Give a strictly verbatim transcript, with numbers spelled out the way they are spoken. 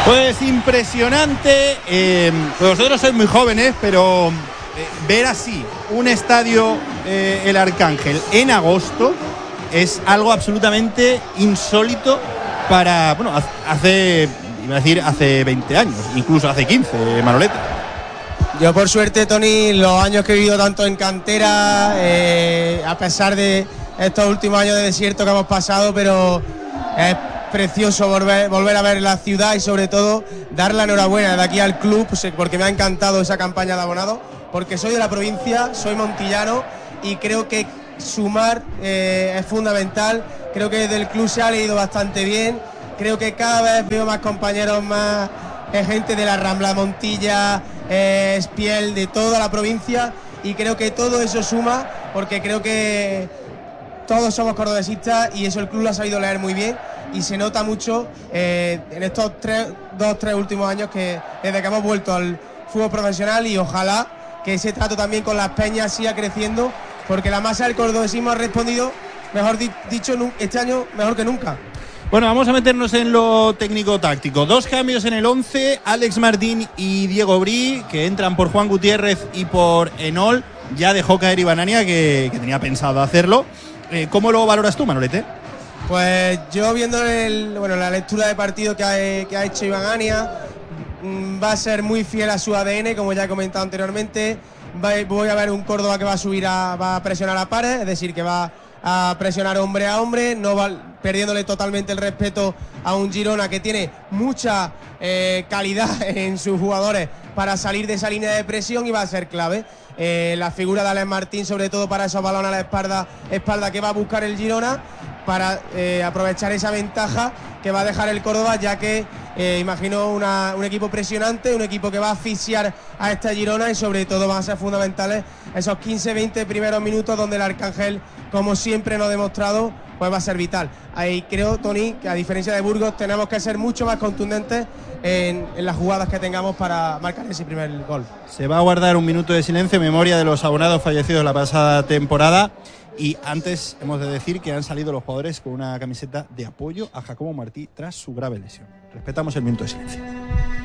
Pues impresionante. Eh, pues vosotros sois muy jóvenes, pero eh, ver así un estadio, eh, el Arcángel, en agosto es algo absolutamente insólito para, bueno, hace, iba a decir hace veinte años, incluso hace quince, Manolete. Yo por suerte, Tony, los años que he vivido tanto en cantera, eh, a pesar de estos últimos años de desierto que hemos pasado, pero es precioso volver, volver a ver la ciudad y sobre todo dar la enhorabuena de aquí al club, porque me ha encantado esa campaña de abonado, porque soy de la provincia, soy montillano y creo que sumar eh, es fundamental. Creo que desde el club se ha leído bastante bien, creo que cada vez veo más compañeros, más eh, gente de la Rambla, Montilla, eh, Espiel, de toda la provincia, y creo que todo eso suma, porque creo que todos somos cordobesistas y eso el club lo ha sabido leer muy bien y se nota mucho eh, en estos tres, dos, tres últimos años que desde que hemos vuelto al fútbol profesional, y ojalá que ese trato también con las peñas siga creciendo, porque la masa del cordobesismo ha respondido, mejor di- dicho, este año mejor que nunca. Bueno, vamos a meternos en lo técnico-táctico. Dos cambios en el once, Alex Martín y Diego Brí, que entran por Juan Gutiérrez y por Enol. Ya dejó caer Iván Ania, que, que tenía pensado hacerlo. Eh, ¿Cómo lo valoras tú, Manolete? Pues yo viendo el, bueno, la lectura de partido que ha, que ha hecho Iván Ania, mmm, va a ser muy fiel a su A D N, como ya he comentado anteriormente. Va, voy a ver un Córdoba que va a subir, a, va a presionar a pares, es decir, que va a presionar hombre a hombre, no va perdiéndole totalmente el respeto a un Girona que tiene mucha eh, calidad en sus jugadores para salir de esa línea de presión, y va a ser clave eh, la figura de Alex Martín, sobre todo para esos balones a la espalda, espalda que va a buscar el Girona, para eh, aprovechar esa ventaja que va a dejar el Córdoba, ya que eh, imagino una, un equipo presionante, un equipo que va a asfixiar a esta Girona, y sobre todo van a ser fundamentales esos quince veinte primeros minutos donde el Arcángel, como siempre nos ha demostrado, pues va a ser vital. Ahí creo, Tony, que a diferencia de Burgos tenemos que ser mucho más contundentes en, en las jugadas que tengamos para marcar ese primer gol. Se va a guardar un minuto de silencio en memoria de los abonados fallecidos la pasada temporada. Y antes hemos de decir que han salido los jugadores con una camiseta de apoyo a Jacobo Martí tras su grave lesión. Respetamos el minuto de silencio.